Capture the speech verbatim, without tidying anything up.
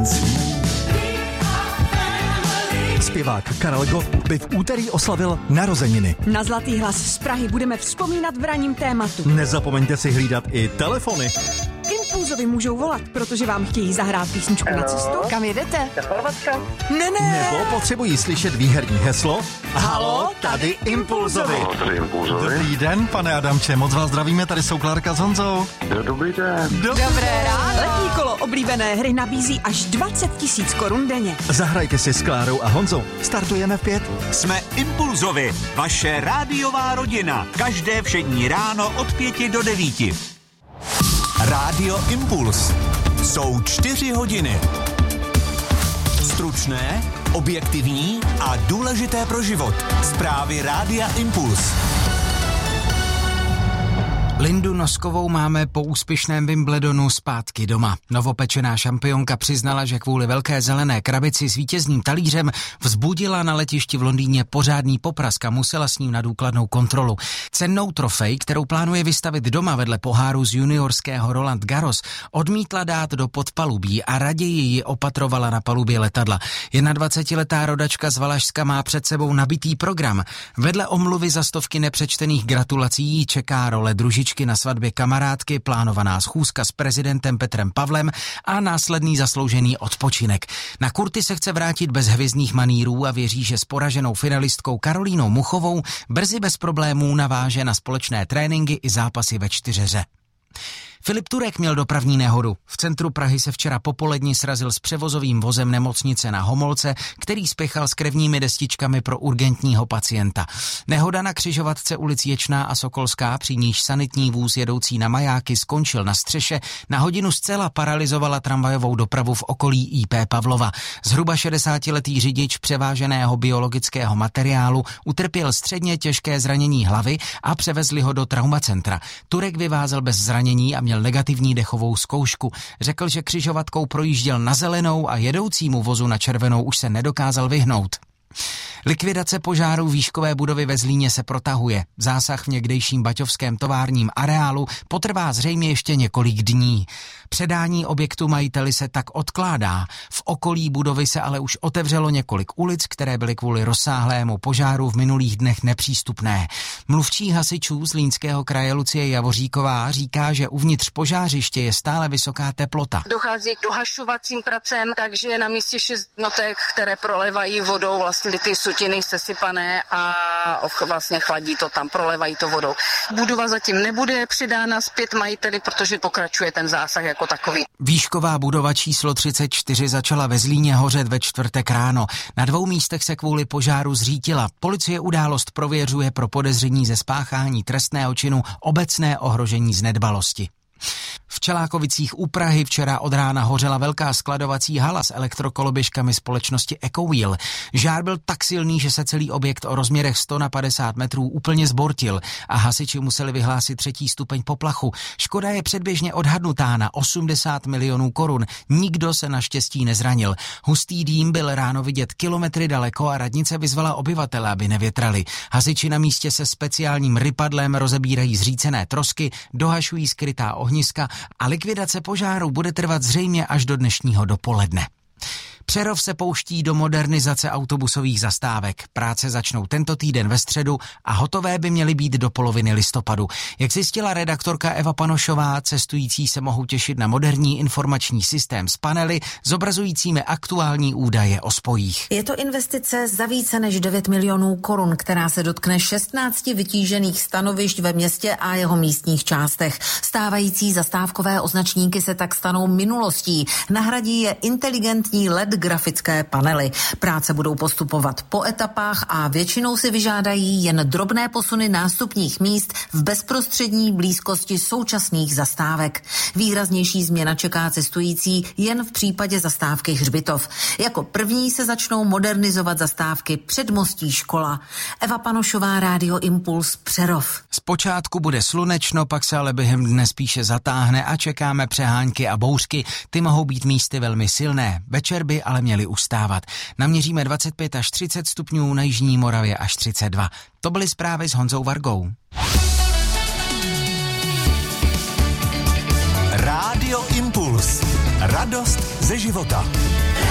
tancí. Zpěvák Karel Gott by v úterý oslavil narozeniny. Na Zlatý hlas z Prahy budeme vzpomínat v ranním tématu. Nezapomeňte si hlídat i telefony. Impulzovi můžou volat, protože vám chtějí zahrát písničku na cestu. Kam jedete? Do Chorvatska. Ne, ne. Nebo potřebují slyšet výherní heslo. Halo, tady Impulzovi. Halo, tady Impulzovi. Dobrý den, pane Adamče, moc vás zdravíme, tady jsou Klárka s Honzou. Dobrý den. Dobré ráno. Letní kolo oblíbené hry nabízí až dvacet tisíc korun denně. Zahrajte si s Klárou a Honzou. Startujeme v pět. Jsme Impulzovi, vaše rádiová rodina. Každé všední ráno od pěti do devíti. Rádio Impuls. Jsou čtyři hodiny. Stručné, objektivní a důležité pro život. Zprávy Rádia Impuls. Lindu Noskovou máme po úspěšném Wimbledonu zpátky doma. Novopečená šampionka přiznala, že kvůli velké zelené krabici s vítězným talířem vzbudila na letišti v Londýně pořádný poprask a musela s ním na důkladnou kontrolu. Cennou trofej, kterou plánuje vystavit doma vedle poháru z juniorského Roland Garros, odmítla dát do podpalubí a raději ji opatrovala na palubě letadla. dvacetiletá rodačka z Valašska má před sebou nabitý program. Vedle omluvy za stovky nepřečtených gratulací jí čeká role družičky na svatbě kamarádky, plánovaná schůzka s prezidentem Petrem Pavlem a následný zasloužený odpočinek. Na kurty se chce vrátit bez hvězdných manýrů a věří, že s poraženou finalistkou Karolínou Muchovou brzy bez problémů naváže na společné tréninky i zápasy ve čtyřeře. Filip Turek měl dopravní nehodu. V centru Prahy se včera popoledni srazil s převozovým vozem nemocnice na Homolce, který spěchal s krevními destičkami pro urgentního pacienta. Nehoda na křižovatce ulic Ječná a Sokolská, při níž sanitní vůz jedoucí na Majáky skončil na střeše, na hodinu zcela paralyzovala tramvajovou dopravu v okolí í pé Pavlova. Zhruba šedesátiletý řidič převáženého biologického materiálu utrpěl středně těžké zranění hlavy a převezli ho do traumacentra. Turek vyvázel bez zranění a měl negativní dechovou zkoušku. Řekl, že křižovatkou projížděl na zelenou a jedoucímu vozu na červenou už se nedokázal vyhnout. Likvidace požáru výškové budovy ve Zlíně se protahuje. Zásah v někdejším baťovském továrním areálu potrvá zřejmě ještě několik dní. Předání objektu majiteli se tak odkládá. V okolí budovy se ale už otevřelo několik ulic, které byly kvůli rozsáhlému požáru v minulých dnech nepřístupné. Mluvčí hasičů Zlínského kraje Lucie Javoříková říká, že uvnitř požářiště je stále vysoká teplota. Dochází k dohašovacím pracem, takže je na místě šest jednotek, které prolevají vodou, vlastně ty sutiny sesypané a vlastně chladí to tam, prolevají to vodou. Budova zatím nebude předána zpět majiteli, protože pokračuje ten zásah jako takový. Výšková budova číslo třicet čtyři začala ve Zlíně hořet ve čtvrtek ráno. Na dvou místech se kvůli požáru zřítila. Policie událost prověřuje pro podezření ze spáchání trestného činu obecné ohrožení z nedbalosti. V Čelákovicích u Prahy včera od rána hořela velká skladovací hala s elektrokoloběžkami společnosti Ecowheel. Žár byl tak silný, že se celý objekt o rozměrech sto na padesát metrů úplně zbortil a hasiči museli vyhlásit třetí stupeň poplachu. Škoda je předběžně odhadnutá na osmdesát milionů korun. Nikdo se naštěstí nezranil. Hustý dým byl ráno vidět kilometry daleko a radnice vyzvala obyvatele, aby nevětrali. Hasiči na místě se speciálním rypadlem rozebírají zřícené trosky, dohašují skrytá ohniska a likvidace požáru bude trvat zřejmě až do dnešního dopoledne. Přerov se pouští do modernizace autobusových zastávek. Práce začnou tento týden ve středu a hotové by měly být do poloviny listopadu. Jak zjistila redaktorka Eva Panošová, cestující se mohou těšit na moderní informační systém s panely zobrazujícími aktuální údaje o spojích. Je to investice za více než devět milionů korun, která se dotkne šestnácti vytížených stanovišť ve městě a jeho místních částech. Stávající zastávkové označníky se tak stanou minulostí. Nahradí je inteligentní el é dé grafické panely. Práce budou postupovat po etapách a většinou si vyžádají jen drobné posuny nástupních míst v bezprostřední blízkosti současných zastávek. Výraznější změna čeká cestující jen v případě zastávky Hřbitov. Jako první se začnou modernizovat zastávky Předmostí Škola. Eva Panošová, Rádio Impuls, Přerov. Zpočátku bude slunečno, pak se ale během dne spíše zatáhne a čekáme přehánky a bouřky. Ty mohou být místy velmi silné. Večer by ale měly ustávat. Naměříme dvacet pět až třicet stupňů, na jižní Moravě až třicet dva. To byly zprávy s Honzou Vargou. Rádio Impuls. Radost ze života.